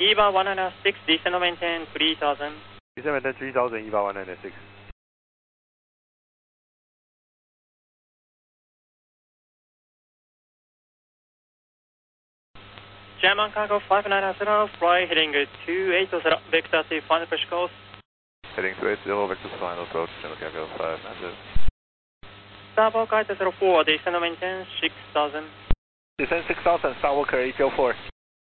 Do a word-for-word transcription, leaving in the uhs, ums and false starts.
E V A one nine six, descend maintain three thousand. Descend maintain three thousand, E V A one nine six. German cargo five nine zero, fly heading two eight zero, vector to final approach course. Heading two eight zero, vector to final approach, German cargo five nine zero. Starboard kite zero four, descend maintain six thousand. Descend six thousand, Starwalker eight zero four.